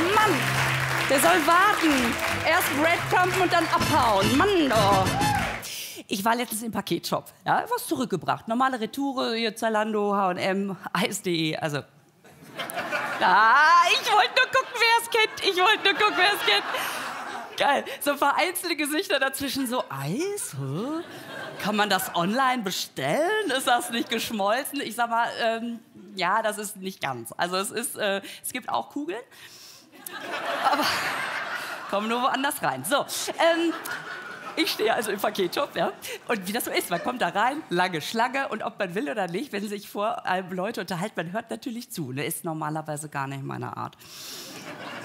Mann, der soll warten. Erst Breadcrumben und dann abhauen. Mann, doch. Ich war letztens im Paketshop. Ja, was zurückgebracht. Normale Retoure, hier Zalando, H&M, Eis.de, also... ich wollte nur gucken, wer es kennt. Geil. So ein paar einzelne Gesichter dazwischen. So, Eis? Hä? Kann man das online bestellen? Ist das nicht geschmolzen? Ich sag mal, ja, das ist nicht ganz. Also es gibt auch Kugeln. Aber kommen nur woanders rein. So, ich stehe also im Paketshop, ja. Und wie das so ist, man kommt da rein, lange Schlange. Und ob man will oder nicht, wenn sich vor allem Leute unterhalten, man hört natürlich zu. Ne? Ist normalerweise gar nicht meine Art.